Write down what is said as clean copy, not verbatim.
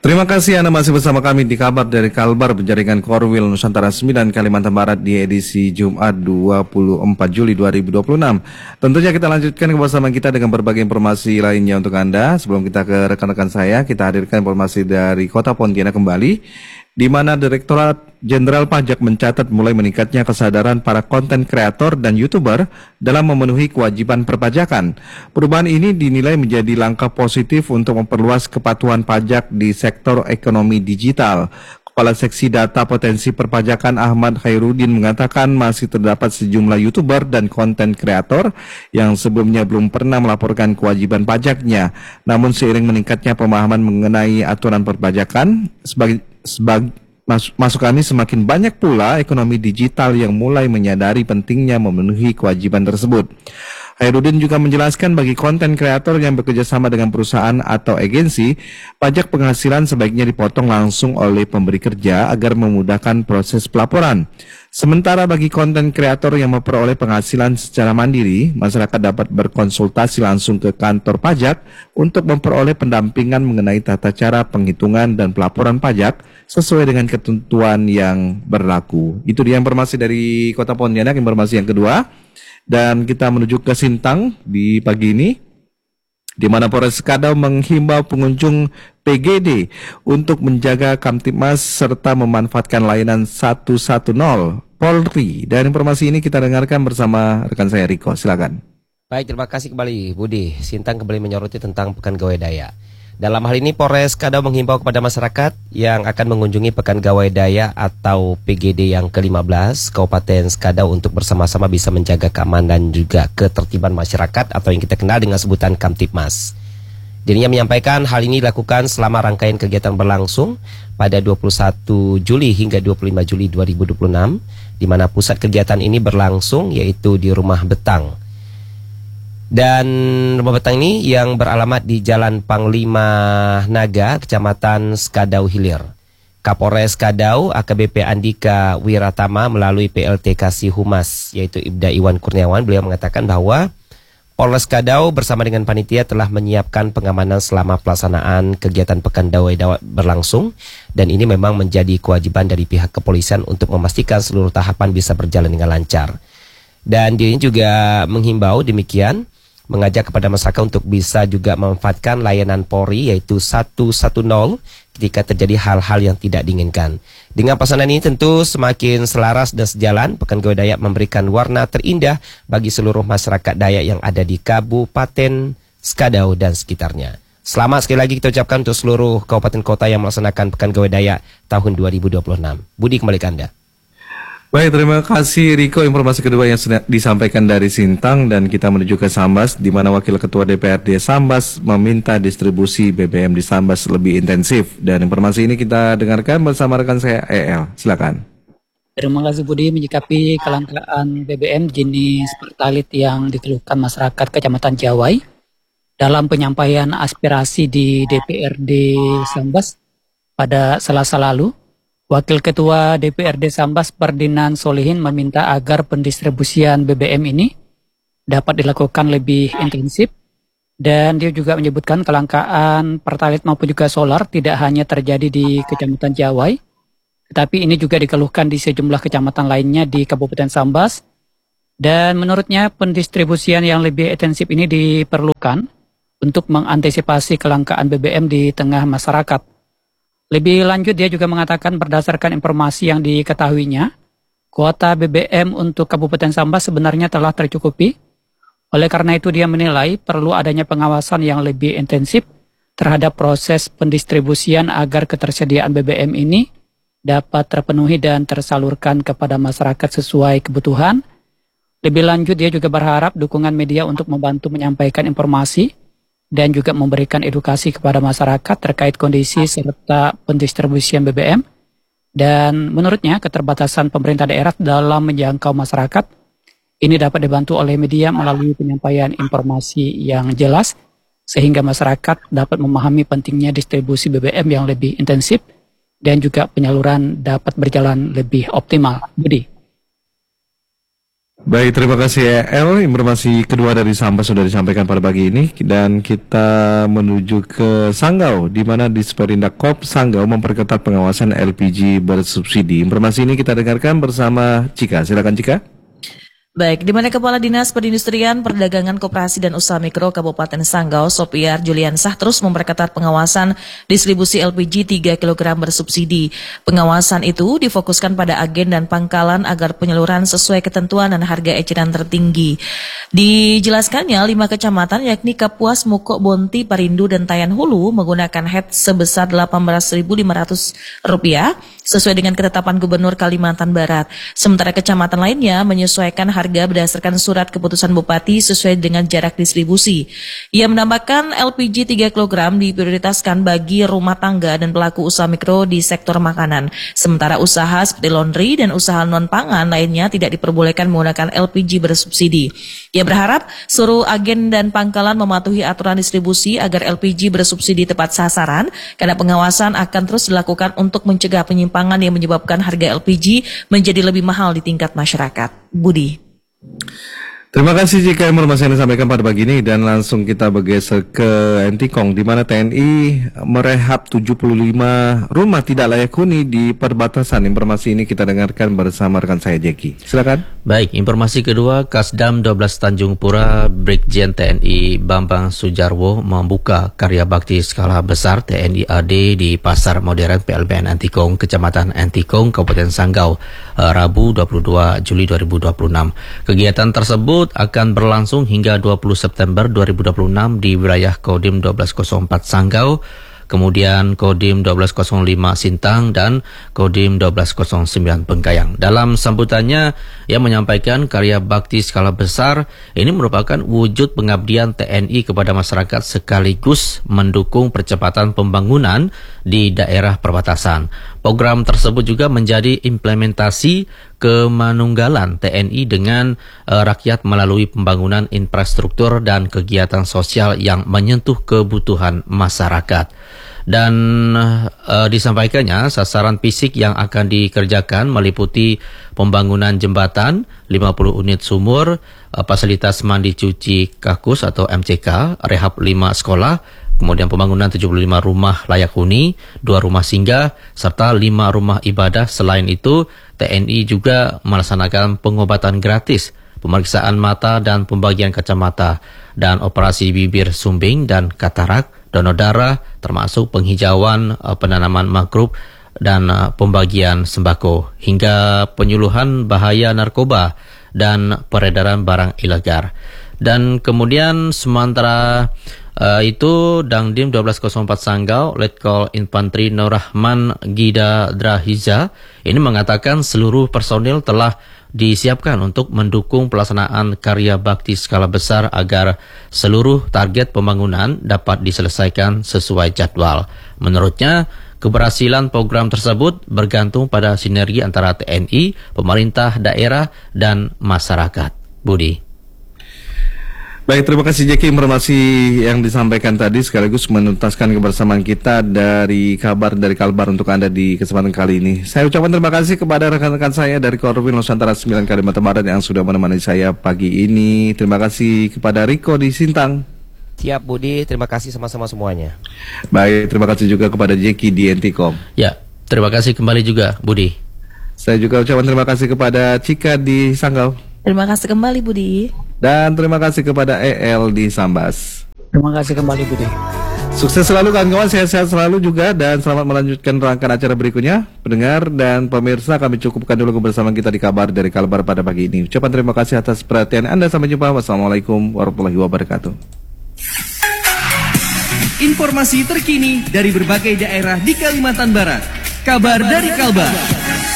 Terima kasih Anda masih bersama kami di kabar dari Kalbar Penjaringan Korwil Nusantara 9 Kalimantan Barat di edisi Jumat 24 Juli 2026. Tentunya kita lanjutkan kebersamaan kita dengan berbagai informasi lainnya untuk Anda. Sebelum kita ke rekan-rekan saya, kita hadirkan informasi dari Kota Pontianak kembali, di mana Direktorat Jenderal Pajak mencatat mulai meningkatnya kesadaran para konten kreator dan YouTuber dalam memenuhi kewajiban perpajakan. Perubahan ini dinilai menjadi langkah positif untuk memperluas kepatuhan pajak di sektor ekonomi digital. Kepala Seksi Data Potensi Perpajakan Ahmad Khairuddin mengatakan masih terdapat sejumlah YouTuber dan konten kreator yang sebelumnya belum pernah melaporkan kewajiban pajaknya. Namun seiring meningkatnya pemahaman mengenai aturan perpajakan, masuk kami semakin banyak pula ekonomi digital yang mulai menyadari pentingnya memenuhi kewajiban tersebut. Khairuddin juga menjelaskan bagi konten kreator yang bekerjasama dengan perusahaan atau agensi, pajak penghasilan sebaiknya dipotong langsung oleh pemberi kerja agar memudahkan proses pelaporan. Sementara bagi konten kreator yang memperoleh penghasilan secara mandiri, masyarakat dapat berkonsultasi langsung ke kantor pajak untuk memperoleh pendampingan mengenai tata cara penghitungan dan pelaporan pajak sesuai dengan ketentuan yang berlaku. Itu dia informasi dari Kota Pontianak. Informasi yang kedua, dan kita menuju ke Sintang di pagi ini, di mana Polres Skadau menghimbau pengunjung PGD untuk menjaga Kamtibmas serta memanfaatkan layanan 110 Polri. Dan informasi ini kita dengarkan bersama rekan saya Riko. Silakan. Baik, terima kasih kembali Budi. Sintang kembali menyoroti tentang Pekan Gawai Daya. Dalam hal ini Polres Skadau menghimbau kepada masyarakat yang akan mengunjungi Pekan Gawai Daya atau PGD yang ke-15 Kabupaten Skadau untuk bersama-sama bisa menjaga keamanan dan juga ketertiban masyarakat atau yang kita kenal dengan sebutan Kamtibmas. Dirinya menyampaikan hal ini dilakukan selama rangkaian kegiatan berlangsung pada 21 Juli hingga 25 Juli 2026, di mana pusat kegiatan ini berlangsung yaitu di Rumah Betang. Dan Rumah Betang ini yang beralamat di Jalan Panglima Naga, Kecamatan Skadau Hilir. Kapolres Skadau AKBP Andika Wiratama melalui PLT Kasih Humas yaitu Ibda Iwan Kurniawan, beliau mengatakan bahwa Polres Skadau bersama dengan panitia telah menyiapkan pengamanan selama pelaksanaan kegiatan Pekan Gawai Daya berlangsung, dan ini memang menjadi kewajiban dari pihak kepolisian untuk memastikan seluruh tahapan bisa berjalan dengan lancar. Dan dirinya juga menghimbau demikian, mengajak kepada masyarakat untuk bisa juga memanfaatkan layanan Polri yaitu 110 ketika terjadi hal-hal yang tidak diinginkan. Dengan pesanan ini tentu semakin selaras dan sejalan, Pekan Gawai Daya memberikan warna terindah bagi seluruh masyarakat Dayak yang ada di Kabupaten Skadau dan sekitarnya. Selamat sekali lagi kita ucapkan untuk seluruh kabupaten kota yang melaksanakan Pekan Gawai Daya tahun 2026. Budi, kembali ke Anda. Baik, terima kasih Riko. Informasi kedua yang sudah disampaikan dari Sintang, dan kita menuju ke Sambas, di mana Wakil Ketua DPRD Sambas meminta distribusi BBM di Sambas lebih intensif. Dan informasi ini kita dengarkan bersama rekan saya EL. Silakan. Terima kasih Budi. Menyikapi kelangkaan BBM jenis Pertalite yang dikeluhkan masyarakat Kecamatan Jawai, dalam penyampaian aspirasi di DPRD Sambas pada Selasa lalu, Wakil Ketua DPRD Sambas Ferdinand Solihin meminta agar pendistribusian BBM ini dapat dilakukan lebih intensif, dan dia juga menyebutkan kelangkaan Pertalite maupun juga solar tidak hanya terjadi di Kecamatan Jawai, tetapi ini juga dikeluhkan di sejumlah kecamatan lainnya di Kabupaten Sambas, dan menurutnya pendistribusian yang lebih intensif ini diperlukan untuk mengantisipasi kelangkaan BBM di tengah masyarakat. Lebih lanjut, dia juga mengatakan berdasarkan informasi yang diketahuinya, kuota BBM untuk Kabupaten Sambas sebenarnya telah tercukupi. Oleh karena itu dia menilai perlu adanya pengawasan yang lebih intensif terhadap proses pendistribusian agar ketersediaan BBM ini dapat terpenuhi dan tersalurkan kepada masyarakat sesuai kebutuhan. Lebih lanjut, dia juga berharap dukungan media untuk membantu menyampaikan informasi dan juga memberikan edukasi kepada masyarakat terkait kondisi serta pendistribusian BBM. Dan menurutnya keterbatasan pemerintah daerah dalam menjangkau masyarakat ini dapat dibantu oleh media melalui penyampaian informasi yang jelas, sehingga masyarakat dapat memahami pentingnya distribusi BBM yang lebih intensif dan juga penyaluran dapat berjalan lebih optimal. Budi. Baik, terima kasih El. Informasi kedua dari Sambas sudah disampaikan pada pagi ini dan kita menuju ke Sanggau di mana Disperindak Kop Sanggau memperketat pengawasan LPG bersubsidi. Informasi ini kita dengarkan bersama Cika. Silakan Cika. Baik, di mana Kepala Dinas Perindustrian, Perdagangan, Koperasi dan Usaha Mikro Kabupaten Sanggau, Sopiar Juliansah terus memperketat pengawasan distribusi LPG 3 kg bersubsidi. Pengawasan itu difokuskan pada agen dan pangkalan agar penyaluran sesuai ketentuan dan harga eceran tertinggi. Dijelaskannya 5 kecamatan yakni Kapuas, Mukok, Bonti, Parindu, dan Tayan Hulu menggunakan head sebesar Rp18.500 sesuai dengan ketetapan Gubernur Kalimantan Barat. Sementara kecamatan lainnya menyesuaikan harga berdasarkan surat keputusan Bupati sesuai dengan jarak distribusi. Ia menambahkan LPG 3 kg diprioritaskan bagi rumah tangga dan pelaku usaha mikro di sektor makanan. Sementara usaha seperti laundry dan usaha non-pangan lainnya tidak diperbolehkan menggunakan LPG bersubsidi. Ia berharap seluruh agen dan pangkalan mematuhi aturan distribusi agar LPG bersubsidi tepat sasaran karena pengawasan akan terus dilakukan untuk mencegah penyimpangan yang menyebabkan harga LPG menjadi lebih mahal di tingkat masyarakat. Budi. Terima kasih jika informasi yang disampaikan pada pagi ini dan langsung kita bergeser ke Entikong di mana TNI merehab 75 rumah tidak layak huni di perbatasan. Informasi ini kita dengarkan bersama rekan saya Jeki. Silakan. Baik, informasi kedua, Kasdam 12 Tanjung Pura Brigjen TNI Bambang Sujarwo membuka karya bakti skala besar TNI AD di Pasar Modern PLBN Entikong, Kecamatan Entikong, Kabupaten Sanggau, Rabu 22 Juli 2026. Kegiatan tersebut akan berlangsung hingga 20 September 2026 di wilayah Kodim 1204 Sanggau, kemudian Kodim 1205 Sintang dan Kodim 1209 Bengkayang. Dalam sambutannya, ia menyampaikan karya bakti skala besar ini merupakan wujud pengabdian TNI kepada masyarakat sekaligus mendukung percepatan pembangunan di daerah perbatasan. Program tersebut juga menjadi implementasi kemanunggalan TNI dengan rakyat melalui pembangunan infrastruktur dan kegiatan sosial yang menyentuh kebutuhan masyarakat. Dan disampaikannya sasaran fisik yang akan dikerjakan meliputi pembangunan jembatan, 50 unit sumur, fasilitas mandi cuci kakus atau MCK, rehab 5 sekolah, kemudian pembangunan 75 rumah layak huni, 2 rumah singgah, serta 5 rumah ibadah. Selain itu, TNI juga melaksanakan pengobatan gratis, pemeriksaan mata dan pembagian kacamata, dan operasi bibir sumbing dan katarak, donor darah, termasuk penghijauan penanaman mangrove dan pembagian sembako, hingga penyuluhan bahaya narkoba dan peredaran barang ilegal. Dan kemudian sementara itu Dangdim 1204 Sanggau Letkol Infantri Nurrahman Gida Drahiza ini mengatakan seluruh personil telah disiapkan untuk mendukung pelaksanaan karya bakti skala besar agar seluruh target pembangunan dapat diselesaikan sesuai jadwal. Menurutnya, keberhasilan program tersebut bergantung pada sinergi antara TNI, pemerintah daerah, dan masyarakat. Budi. Baik, terima kasih Jeki informasi yang disampaikan tadi sekaligus menuntaskan kebersamaan kita dari kabar dari Kalbar untuk Anda di kesempatan kali ini. Saya ucapkan terima kasih kepada rekan-rekan saya dari Korwil Nusantara 9 Kalimantan Barat yang sudah menemani saya pagi ini. Terima kasih kepada Riko di Sintang. Siap Budi, terima kasih sama-sama semuanya. Baik, terima kasih juga kepada Jeki di Entikong. Ya, terima kasih kembali juga Budi. Saya juga ucapkan terima kasih kepada Cika di Sanggau. Terima kasih kembali Budi. Dan terima kasih kepada EL di Sambas. Terima kasih kembali Budi. Sukses selalu kawan-kawan, sehat-sehat selalu juga dan selamat melanjutkan rangkaian acara berikutnya. Pendengar dan pemirsa, kami cukupkan dulu kebersamaan kita di kabar dari Kalbar pada pagi ini. Ucapan terima kasih atas perhatian Anda. Sampai jumpa. Wassalamualaikum warahmatullahi wabarakatuh. Informasi terkini dari berbagai daerah di Kalimantan Barat. Kabar dari Kalbar.